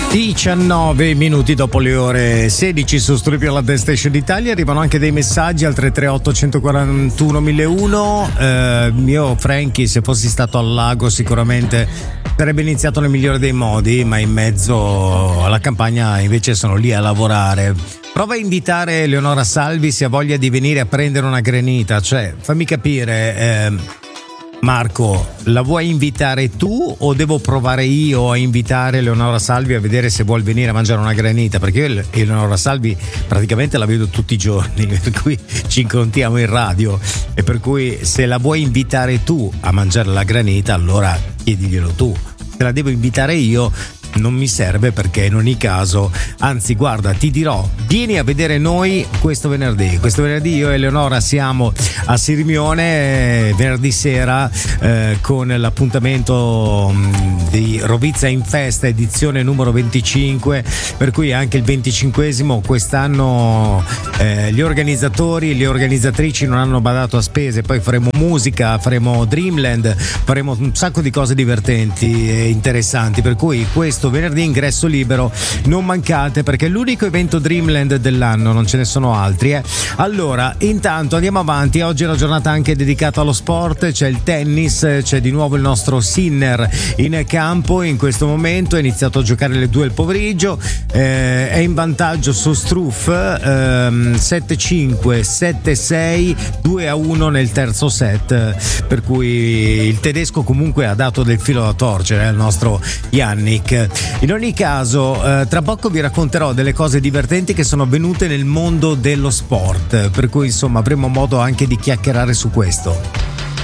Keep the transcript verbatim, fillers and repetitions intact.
diciannove minuti dopo le ore sedici su Studio La Dance Station Italia arrivano anche dei messaggi al tre tre otto uno quattro uno milleuno. eh, io Frankie, se fossi stato al lago sicuramente sarebbe iniziato nel migliore dei modi, ma in mezzo alla campagna invece sono lì a lavorare. Prova a invitare Leonora Salvi se ha voglia di venire a prendere una granita, cioè fammi capire, eh, Marco, la vuoi invitare tu o devo provare io a invitare Leonora Salvi a vedere se vuol venire a mangiare una granita? Perché io e Leonora Salvi praticamente la vedo tutti i giorni, per cui ci incontriamo in radio, e per cui se la vuoi invitare tu a mangiare la granita allora chiediglielo tu. Se la devo invitare io non mi serve, perché in ogni caso, anzi guarda, ti dirò, vieni a vedere noi questo venerdì. Questo venerdì io e Eleonora siamo a Sirmione, eh, venerdì sera, eh, con l'appuntamento mh, di Rovizza in Festa edizione numero venticinque, per cui anche il venticinquesimo quest'anno. eh, gli organizzatori, le organizzatrici non hanno badato a spese, poi faremo musica, faremo Dreamland, faremo un sacco di cose divertenti e interessanti, per cui questo venerdì ingresso libero, non mancate, perché è l'unico evento Dreamland dell'anno, non ce ne sono altri. eh. Allora, intanto andiamo avanti. Oggi è una giornata anche dedicata allo sport, c'è il tennis, c'è di nuovo il nostro Sinner in campo in questo momento, è iniziato a giocare alle due del pomeriggio, eh, è in vantaggio su Struff, ehm, sette cinque, sette sei, due a uno nel terzo set, per cui il tedesco comunque ha dato del filo da torcere al nostro Yannick. In ogni caso, eh, tra poco vi racconterò delle cose divertenti che sono avvenute nel mondo dello sport, per cui insomma avremo modo anche di chiacchierare su questo.